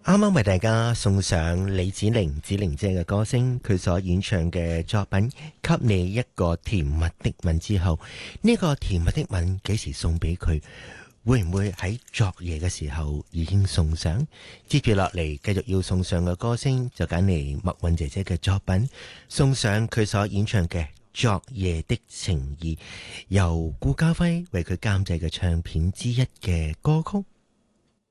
啱啱為大家送上李子玲姐嘅歌聲，佢所演唱嘅作品《給你一個甜蜜的吻》之後，呢個甜蜜的吻幾時送俾佢？會唔會喺昨夜嘅時候已經送上？接住落嚟繼續要送上嘅歌聲就揀嚟麥韻姐姐嘅作品，送上佢所演唱嘅《昨夜的情誼》，由顧嘉輝為佢監製嘅唱片之一嘅歌曲。